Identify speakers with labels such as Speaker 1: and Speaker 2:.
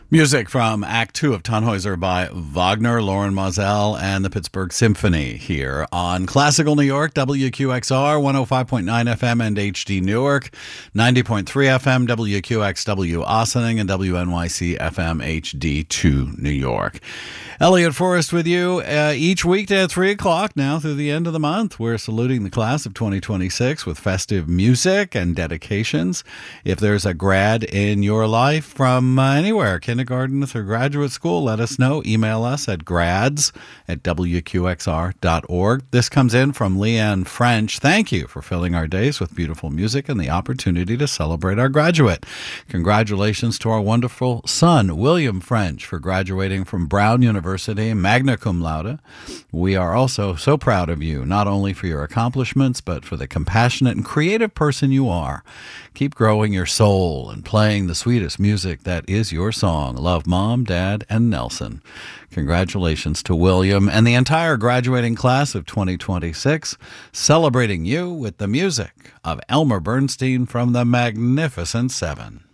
Speaker 1: Music from Act Two of Tannhäuser by Wagner, Lauren Moselle, and the Pittsburgh Symphony here on Classical New York, WQXR, 105.9 FM and HD Newark, 90.3 FM, WQXW Ossining, and WNYC FM HD2 New York. Elliot Forrest with you each weekday at 3 o'clock now through the end of the month. We're saluting the class of 2026 with festive music and dedications. If there's a grad in your life from anywhere, kindergarten through graduate school, let us know. Email us at grads@wqxr.org. This comes in from Leanne French. Thank you for filling our days with beautiful music and the opportunity to celebrate our graduate. Congratulations to our wonderful son, William French, for graduating from Brown University, magna cum laude. We are also so proud of you, not only for your accomplishments, but for the compassionate and creative person you are. Keep growing your soul and playing the sweetest music that is your song. Love, Mom, Dad, and Nelson. Congratulations to William and the entire graduating class of 2026, celebrating you with the music of Elmer Bernstein from the Magnificent Seven.